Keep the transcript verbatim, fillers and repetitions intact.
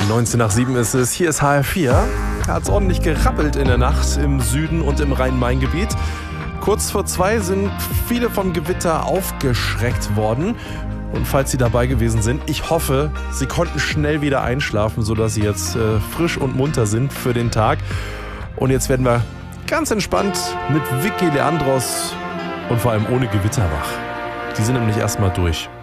neunzehn nach sieben ist es. Hier ist H R vier. Hat es ordentlich gerappelt in der Nacht im Süden und im Rhein-Main-Gebiet. Kurz vor zwei sind viele vom Gewitter aufgeschreckt worden. Und falls Sie dabei gewesen sind, ich hoffe, Sie konnten schnell wieder einschlafen, sodass Sie jetzt äh, frisch und munter sind für den Tag. Und jetzt werden wir ganz entspannt mit Vicky Leandros und vor allem ohne Gewitter wach. Die sind nämlich erstmal durch.